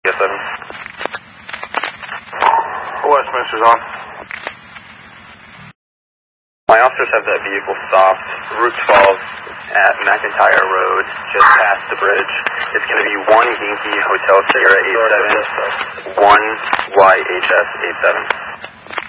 7. Westminster's on. My officers have that vehicle stopped, Route 12 at McIntyre Road, just past the bridge. It's going to be 1 Yankee Hotel Sierra 87, 1 YHS 87.